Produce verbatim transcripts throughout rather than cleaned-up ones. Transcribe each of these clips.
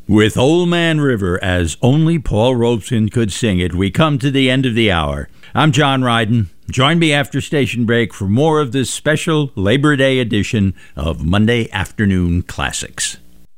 With Old Man River as only Paul Robeson could sing it, we come to the end of the hour. I'm John Ryden. Join me after station break for more of this special Labor Day edition of Monday Afternoon Classics.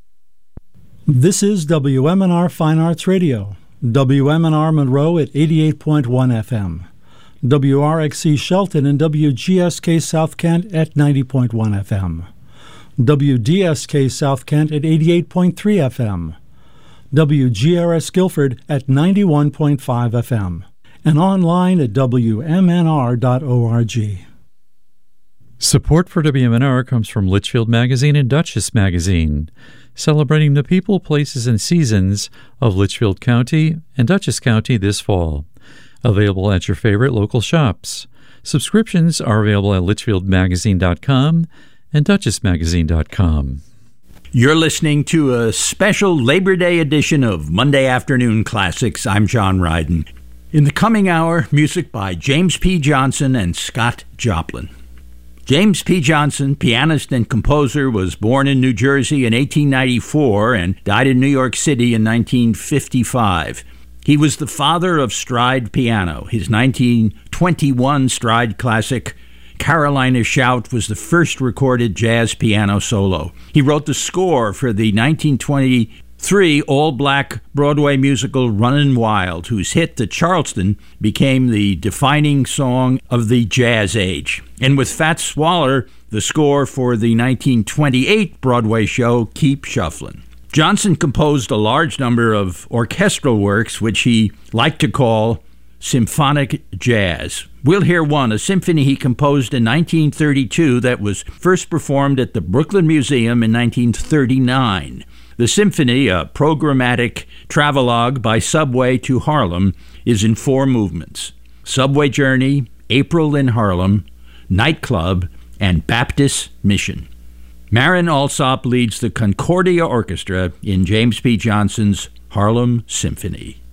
This is W M N R Fine Arts Radio, W M N R Monroe at eighty-eight point one F M, W R X C Shelton and W G S K South Kent at ninety point one F M, W D S K South Kent at eighty-eight point three F M, W G R S Guilford at ninety-one point five F M, and online at W M N R dot org. Support for W M N R comes from Litchfield Magazine and Dutchess Magazine, celebrating the people, places, and seasons of Litchfield County and Dutchess County this fall. Available at your favorite local shops. Subscriptions are available at litchfield magazine dot com and dutchess magazine dot com. You're listening to a special Labor Day edition of Monday Afternoon Classics. I'm John Ryden. In the coming hour, music by James P. Johnson and Scott Joplin. James P. Johnson, pianist and composer, was born in New Jersey in eighteen ninety-four and died in New York City in nineteen fifty-five. He was the father of stride piano. His nineteen twenty-one stride classic, Carolina Shout, was the first recorded jazz piano solo. He wrote the score for the nineteen twenty-three all-black Broadway musical Runnin' Wild, whose hit, The Charleston, became the defining song of the jazz age. And with Fats Waller, the score for the nineteen twenty-eight Broadway show Keep Shufflin'. Johnson composed a large number of orchestral works, which he liked to call symphonic jazz. We'll hear one, a symphony he composed in nineteen thirty-two that was first performed at the Brooklyn Museum in nineteen thirty-nine. The symphony, a programmatic travelogue by subway to Harlem, is in four movements: Subway Journey, April in Harlem, Nightclub, and Baptist Mission. Marin Alsop leads the Concordia Orchestra in James P. Johnson's Harlem Symphony.